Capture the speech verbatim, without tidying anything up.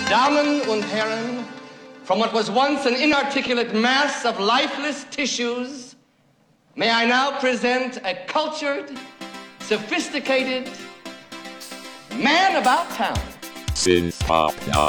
Damen und Herren, from what was once an inarticulate mass of lifeless tissues, may I now present a cultured, sophisticated man about town. Synth Pop.